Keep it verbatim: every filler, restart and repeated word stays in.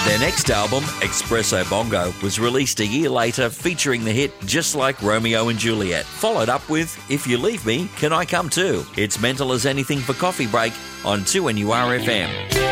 Their next album, Espresso Bongo, was released a year later featuring the hit Just Like Romeo and Juliet, followed up with If You Leave Me, Can I Come Too? It's Mental as Anything for Coffee Break on two N U R F M.